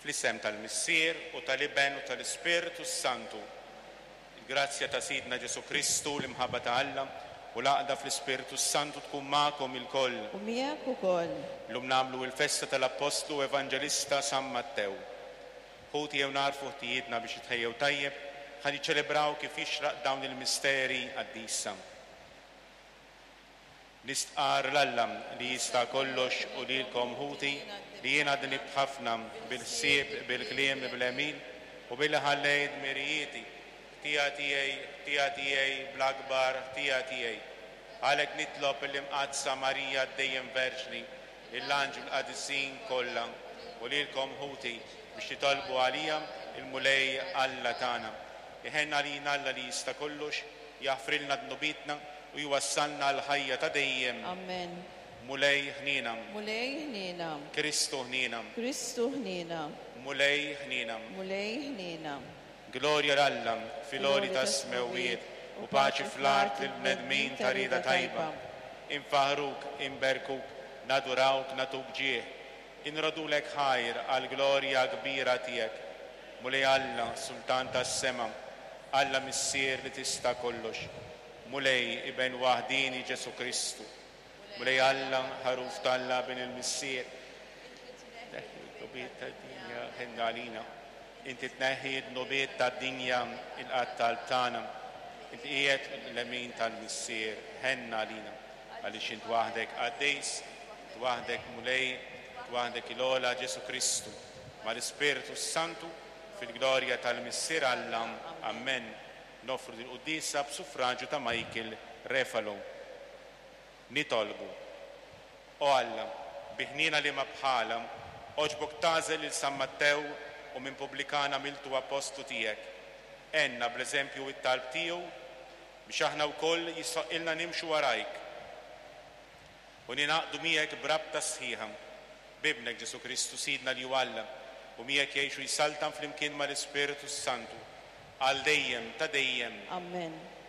fl-isem tal-Missier u tal-Iben u tal-Ispiritu Santu. Il-grazzja ta' Sidna Ġesu Kristu l-imħabba ta' Alla u l-għaqda fl-Ispiritu Santu tkun magħkom il-koll. U miegħek ukoll. Llum nagħmlu l-festa tal-Apostlu Evanġelista San Mattew. Ħuti jew narfu ħtijietna biex jitħejjew tajjeb ħalli ċelebraw kif jixraq dawn il-misteri għaddisa. Nistqar l-Alla li jista' kollox u lilkom ħuti li jiena din bħafna bil-ħsieb, bil-kliem, bil-emin u bil-ħallejt mirijieti ħtija tiegħi bl-akbar ħtija tiegħi. Għalhekk nitlob l-imqadsa Marija dejjem Verġni, l-anġel qadisin kollha u lilkom ħuti biex titolbu għalija il-mulej Alla tagħna. Iħenna lina Alla li jista' kollox, jaħfrilna dnubitna u jwassalna l-ħajja ta' dejjem. Amen. Mulej ħnina. Mulej ħnina. Kristu ħnina. Kristu ħnina. Mulej ħnina. Mulej ħnina. Glorja l-Alla fil-oli ta' smewiet u paċi fl-art l-bnedmin ta' rida tajba. Infaħruk, inberkuk, nadurawk, natuk ġieħ. Inrodulek ħajr għal-glorja kbira tiegħek. Mulej Alla, Sultan tas-sema, Alla Missier li tista' kollox. Mulej Iben waħdini Ġesu Kristu. Mulej Alla, ħaruf tal-Alla bin il-Missier. Nubiet ta' dinja ħenna għalina. Inti tneħħi nubiet ta' dinja il-qatt tal-tana. Inti qiegħed l-emin tal-Missier ħenna għalina. Għaliex int waħdek għaddejs, waħdek mulej, waħdek il-ola Ġesu Kristu. Ma l-Ispiritu Santu fil-glorja tal-Missier Alla. Amen. Nofru dil-Quddisa b'suffraġġju ta' Michael Refalo. Nitolbu. O Alla, biħnina li ma bħala, oġbok tażel il San Mattew u minn pubblikana miltu apostlu tiegħek. Enna bl-eżempju it-talb tiegħu biex aħna wkoll jissoqilna nimxu warajk. U ninaqdu miegħek brabta sħiħa bibnek Ġesu Kristu Sidna li Alla u miegħek jgħixu jsaltan flimkien mal-Ispiritu Santu għal dejjem ta' dejjem. Amen.